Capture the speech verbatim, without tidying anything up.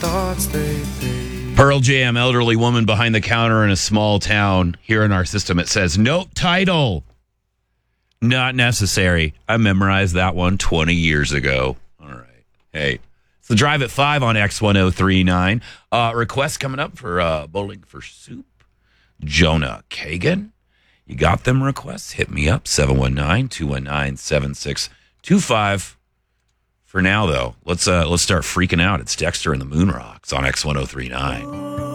thoughts they fade. Pearl Jam, elderly woman behind the counter in a small town. Here in our system, it says, note title. Not necessary. I memorized that one twenty years ago. All right. Hey, it's the Drive at five on X ten thirty-nine. Uh, request coming up for uh, Bowling for Soup. Jonah Kagan. You got them requests? Hit me up, seven one nine, two one nine, seven six two five. For now, though, let's uh, let's start freaking out. It's Dexter and the Moon Rocks on X ten thirty-nine.